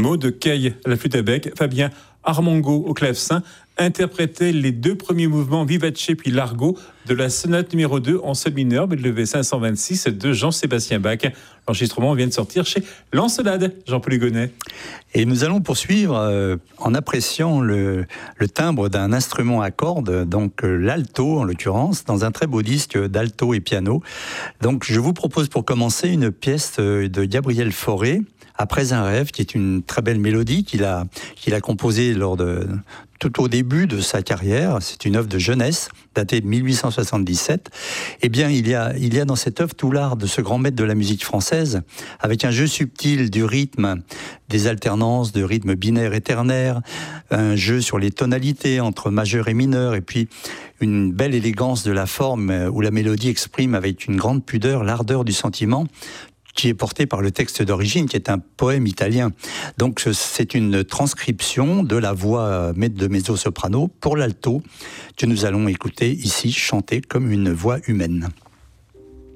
Maud Caille à la flûte à bec, Fabien Armongo au clavecin interprétait les 2 premiers mouvements vivace puis largo de la sonate numéro 2 en sol mineur, BWV 526 de Jean-Sébastien Bach. L'enregistrement vient de sortir chez L'Encelade, Jean-Paul Hugonnet. Et nous allons poursuivre en appréciant le timbre d'un instrument à cordes, donc l'alto en l'occurrence, dans un très beau disque d'alto et piano. Donc je vous propose pour commencer une pièce de Gabriel Fauré, Après un rêve, qui est une très belle mélodie qu'il a composée tout au début de sa carrière. C'est une œuvre de jeunesse, datée de 1877. Eh bien, il y a dans cette œuvre tout l'art de ce grand maître de la musique française, avec un jeu subtil du rythme, des alternances de rythmes binaires et ternaires, un jeu sur les tonalités entre majeur et mineur, et puis une belle élégance de la forme où la mélodie exprime avec une grande pudeur l'ardeur du sentiment, qui est porté par le texte d'origine, qui est un poème italien. Donc c'est une transcription de la voix de mezzo-soprano pour l'alto, que nous allons écouter ici chanter comme une voix humaine.